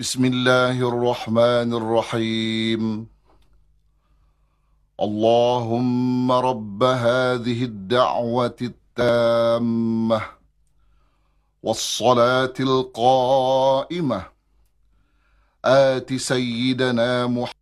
بسم الله الرحمن الرحيم. اللهم رب هذه الدعوة التامة والصلاة القائمة آت سيدنا محمد